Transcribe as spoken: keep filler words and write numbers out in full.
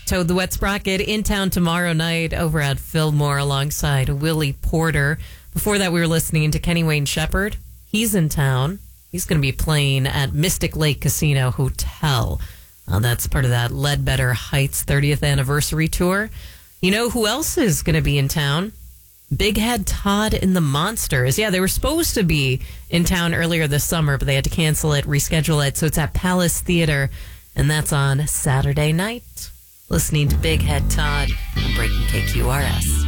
Toad the Wet Sprocket in town tomorrow night over at Fillmore alongside Willie Porter. Before that, we were listening to Kenny Wayne Shepherd. He's in town. He's going to be playing at Mystic Lake Casino Hotel. Uh, that's part of that Ledbetter Heights thirtieth anniversary tour. You know who else is going to be in town? Big Head Todd and the Monsters. Yeah, they were supposed to be in town earlier this summer, but they had to cancel it, reschedule it. So it's at Palace Theater, and that's on Saturday night. Listening to Big Head Todd on Breaking K Q R S.